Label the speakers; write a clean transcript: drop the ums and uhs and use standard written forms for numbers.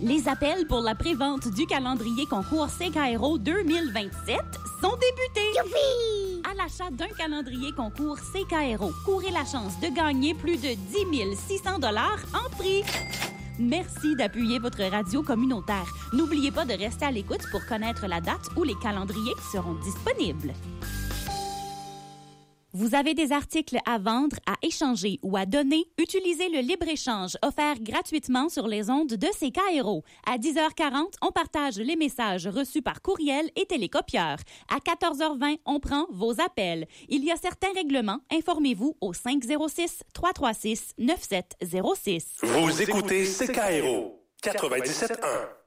Speaker 1: Les appels pour la prévente du calendrier concours CKRO 2027 sont débutés. Youpi! À l'achat d'un calendrier concours CKRO, courez la chance de gagner plus de 10 600 $ en prix. Merci d'appuyer votre radio communautaire. N'oubliez pas de rester à l'écoute pour connaître la date où les calendriers seront disponibles. Vous avez des articles à vendre, à échanger ou à donner? Utilisez le libre-échange offert gratuitement sur les ondes de CKRO. À 10h40, on partage les messages reçus par courriel et télécopieur. À 14h20, on prend vos appels. Il y a certains règlements. Informez-vous au 506-336-9706.
Speaker 2: Vous écoutez CKRO 97.1.